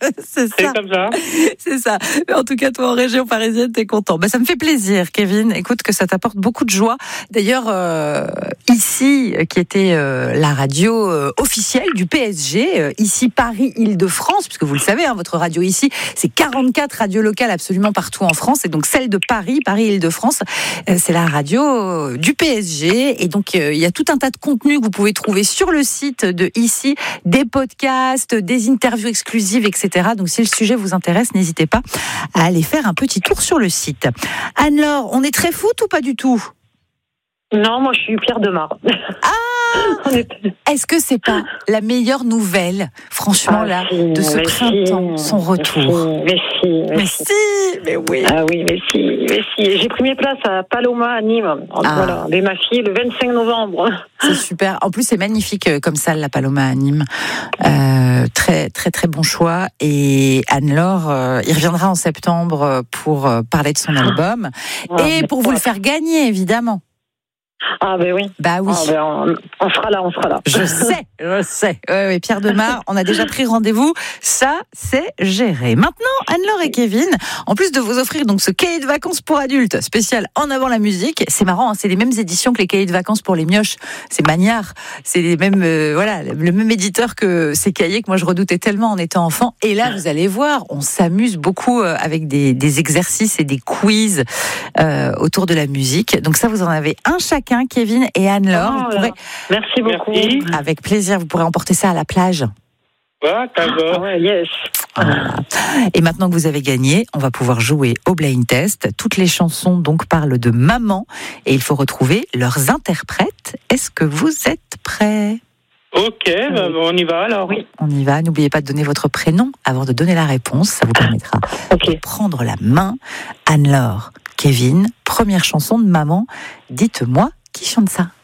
C'est ça. comme ça. C'est ça. Mais en tout cas, toi, en région parisienne, t'es content. Ça me fait plaisir, Kevin. Écoute, que ça t'apporte beaucoup de joie. D'ailleurs, ici, qui était la radio officielle du PSG, ici Paris-Île-de-France, puisque vous le savez, votre radio ici, c'est 44 radios locales absolument partout en France. Et donc, celle de Paris-Île-de-France, c'est la radio du PSG. Et donc, il y a tout un tas de contenus que vous pouvez trouver sur le site de ici, des podcasts, des interviews exclusives, etc. Donc, si le sujet vous intéresse, n'hésitez pas à aller faire un petit tour sur le site. Anne-Laure, on est très foot ou pas du tout ? Non, moi je suis Pierre Demar. Est-ce que c'est pas la meilleure nouvelle, franchement, de ce printemps, son retour ? Mais oui. Ah oui, mais si. J'ai pris mes places à Paloma à Nîmes. Voilà, avec ma fille le 25 novembre. C'est super. En plus, c'est magnifique comme salle, la Paloma à Nîmes. Très, très, très bon choix. Et Anne-Laure, il reviendra en septembre pour parler de son album et pour vous le faire gagner, évidemment. Ah ben oui. Bah oui. On sera là. Je sais. Oui, Pierre Demar, on a déjà pris rendez-vous. Ça, c'est géré. Maintenant, Anne-Laure et Kevin, en plus de vous offrir donc ce cahier de vacances pour adultes spécial En avant la musique, c'est marrant, c'est les mêmes éditions que les cahiers de vacances pour les mioches. C'est Magnard. C'est les mêmes, le même éditeur que ces cahiers que moi je redoutais tellement en étant enfant. Et là, vous allez voir, on s'amuse beaucoup avec des exercices et des quiz autour de la musique. Donc ça, vous en avez un chacun. Kevin et Anne-Laure. Merci beaucoup. Merci. Avec plaisir, vous pourrez emporter ça à la plage. D'accord. Yes. Voilà. Et maintenant que vous avez gagné, on va pouvoir jouer au blind test. Toutes les chansons donc parlent de maman et il faut retrouver leurs interprètes. Est-ce que vous êtes prêts ? Ok, on y va alors. Oui. On y va. N'oubliez pas de donner votre prénom avant de donner la réponse. Ça vous permettra de prendre la main. Anne-Laure, Kevin, première chanson de maman. Dites-moi qui chante ça.